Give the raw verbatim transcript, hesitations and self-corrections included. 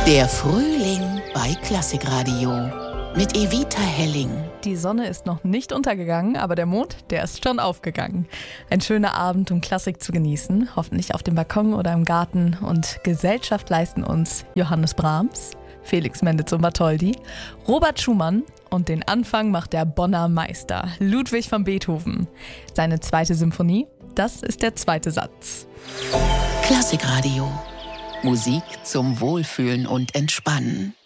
Der Frühling bei Klassikradio mit Evita Helling. Die Sonne ist noch nicht untergegangen, aber der Mond, der ist schon aufgegangen. Ein schöner Abend, um Klassik zu genießen, hoffentlich auf dem Balkon oder im Garten. Und Gesellschaft leisten uns Johannes Brahms, Felix Mendelssohn und Bartholdy, Robert Schumann und den Anfang macht der Bonner Meister, Ludwig van Beethoven. Seine zweite Symphonie, das ist der zweite Satz. Klassikradio. Musik zum Wohlfühlen und Entspannen.